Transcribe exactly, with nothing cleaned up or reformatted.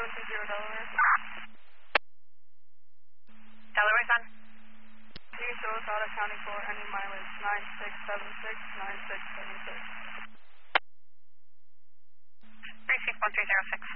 seven two zero Delaware. Delaware's on. You show without accounting for any mileage nine six seven six, nine six seven six. Receive one three zero six.